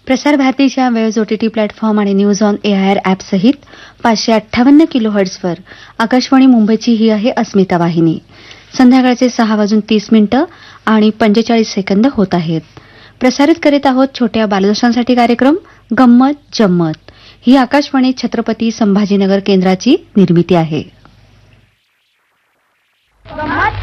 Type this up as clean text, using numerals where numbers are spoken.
प्रसार भारतीच्या waves OTT platform आणि न्यूज ऑन AIR ॲपसहित 558 किलोहर्ट्झवर आकाशवाणी मुंबईची ही आहे अस्मिता वाहिनी. संध्याकाळचे 6:30 आणि 45 सेकंद होत आहेत. प्रसारित करीत आहोत छोट्या बालदोषांसाठी कार्यक्रम गंमत जम्मत. ही आकाशवाणी छत्रपती संभाजीनगर केंद्राची निर्मिती आहे. गंमत